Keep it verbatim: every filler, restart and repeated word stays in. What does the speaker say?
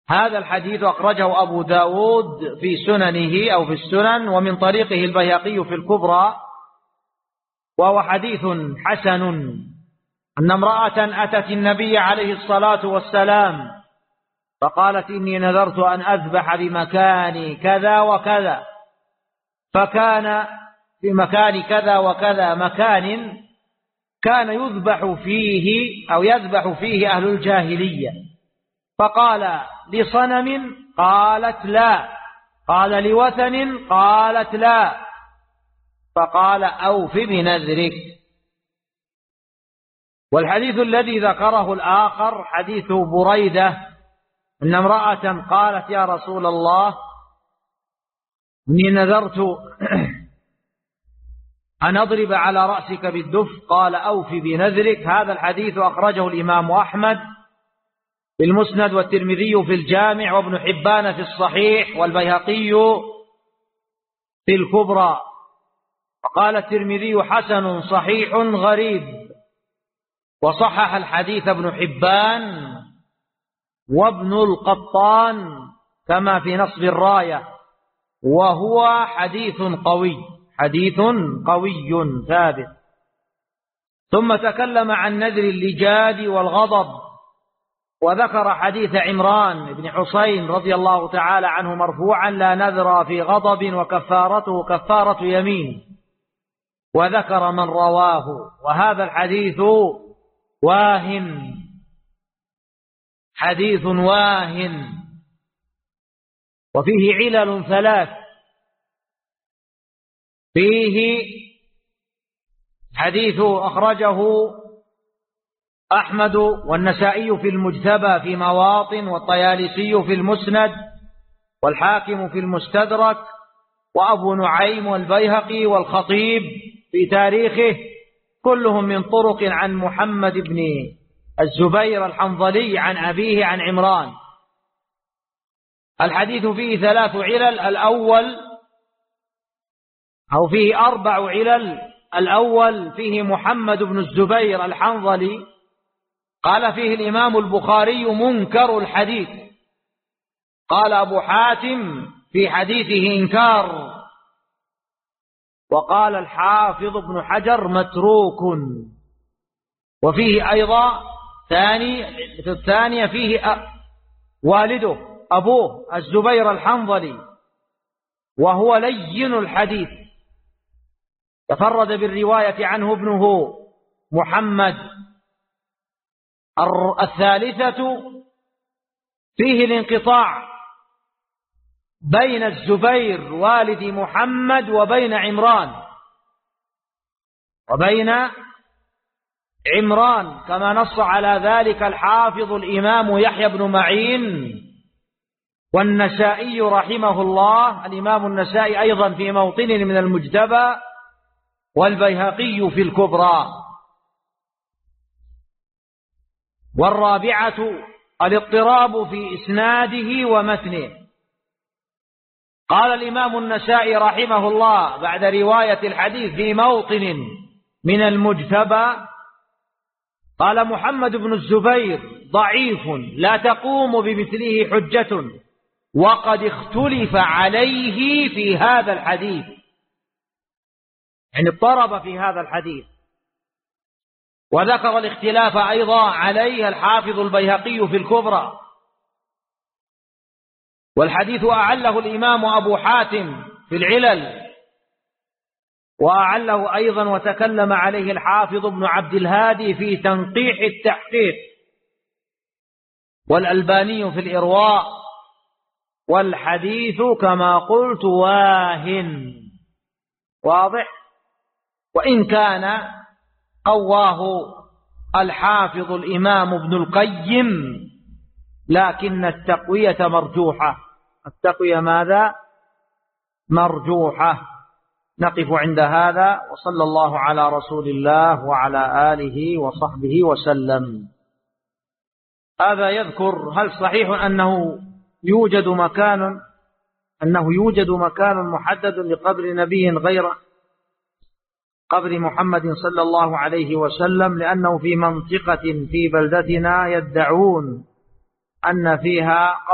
هذا الحديث أخرجه أبو داود في سننه أو في السنن، ومن طريقه البيهقي في الكبرى، وهو حديث حسن. أن امرأة أتت النبي عليه الصلاة والسلام فقالت: إني نذرت أن أذبح بمكان كذا وكذا، فكان في مكان كذا وكذا مكان كان يذبح فيه أو يذبح فيه أهل الجاهلية، فقال: لصنم؟ قالت: لا. قال: لوثن؟ قالت: لا. فقال: أوف بنذرك. والحديث الذي ذكره الآخر حديث بريدة أن امرأة قالت: يا رسول الله، إني نذرت أن أضرب على رأسك بالدف، قال: أوف بنذرك. هذا الحديث أخرجه الإمام أحمد في المسند، والترمذي في الجامع، وابن حبان في الصحيح، والبيهقي في الكبرى. وقال الترمذي: حسن صحيح غريب. وصحح الحديث ابن حبان وابن القطان كما في نصب الراية، وهو حديث قوي، حديث قوي ثابت. ثم تكلم عن نذر اللجاج والغضب، وذكر حديث عمران بن حسين رضي الله تعالى عنه مرفوعا: لا نذر في غضب وكفارته كفارة يمين، وذكر من رواه. وهذا الحديث واهن، حديث واهن، وفيه علل ثلاث. فيه حديث أخرجه أحمد والنسائي في المجتبى في مواطن، والطيالسي في المسند، والحاكم في المستدرك، وأبو نعيم والبيهقي والخطيب في تاريخه، كلهم من طرق عن محمد بن الزبير الحنظلي عن أبيه عن عمران. الحديث فيه ثلاث علل. الأول أو فيه أربع علل. الأول فيه محمد بن الزبير الحنظلي، قال فيه الإمام البخاري: منكر الحديث. قال أبو حاتم في حديثه إنكار. وقال الحافظ ابن حجر: متروك. وفيه أيضا ثاني في الثانية فيه والده أبوه الزبير الحنظلي، وهو لين الحديث، تفرد بالرواية عنه ابنه محمد. الثالثة فيه الانقطاع بين الزبير والد محمد وبين عمران وبين عمران كما نص على ذلك الحافظ الإمام يحيى بن معين والنسائي رحمه الله. الإمام النسائي أيضا في موطن من المجتبى، والبيهقي في الكبرى. والرابعة الاضطراب في إسناده ومتنه. قال الإمام النسائي رحمه الله بعد رواية الحديث في موطن من المجتبى، قال: محمد بن الزبير ضعيف لا تقوم بمثله حجة، وقد اختلف عليه في هذا الحديث. يعني اضطرب في هذا الحديث. وذكر الاختلاف أيضا عليه الحافظ البيهقي في الكبرى. والحديث أعله الإمام أبو حاتم في العلل، وأعله أيضا وتكلم عليه الحافظ ابن عبد الهادي في تنقيح التحقيق، والألباني في الإرواء. والحديث كما قلت واهن، واضح. وإن كان قواه الحافظ الإمام ابن القيم، لكن التقوية مرجوحة. التقوية ماذا؟ مرجوحة. نقف عند هذا، وصلى الله على رسول الله وعلى آله وصحبه وسلم. هذا يذكر: هل صحيح أنه يوجد مكان أنه يوجد مكان محدد لقبر نبي غير قبر محمد صلى الله عليه وسلم؟ لأنه في منطقة في بلدتنا يدعون أن فيها